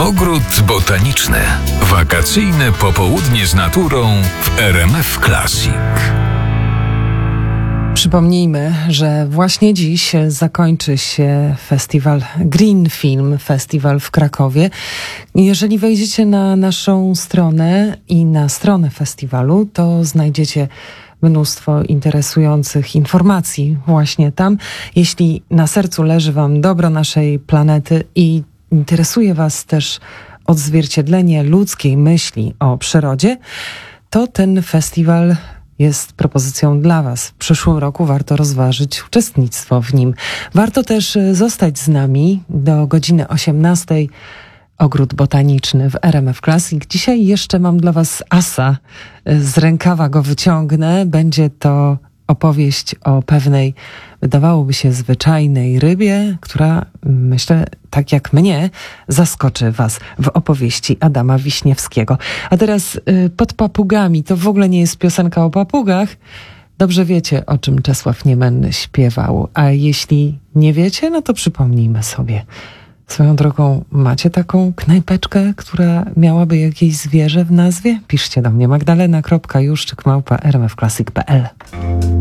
Ogród botaniczny. Wakacyjne popołudnie z naturą w RMF Classic. Przypomnijmy, że właśnie dziś zakończy się festiwal Green Film Festival w Krakowie. Jeżeli wejdziecie na naszą stronę i na stronę festiwalu, to znajdziecie mnóstwo interesujących informacji właśnie tam. Jeśli na sercu leży wam dobro naszej planety i interesuje was też odzwierciedlenie ludzkiej myśli o przyrodzie, to ten festiwal jest propozycją dla was. W przyszłym roku warto rozważyć uczestnictwo w nim. Warto też zostać z nami do godziny 18. Ogród botaniczny w RMF Classic. Dzisiaj jeszcze mam dla was asa. Z rękawa go wyciągnę. Będzie to opowieść o pewnej, wydawałoby się, zwyczajnej rybie, która, myślę, tak jak mnie, zaskoczy was w opowieści Adama Wiśniewskiego. A teraz Pod papugami. To w ogóle nie jest piosenka o papugach. Dobrze wiecie, o czym Czesław Niemen śpiewał. A jeśli nie wiecie, no to przypomnijmy sobie. Swoją drogą, macie taką knajpeczkę, która miałaby jakieś zwierzę w nazwie? Piszcie do mnie magdalena.juszczyk@rmfclassic.pl.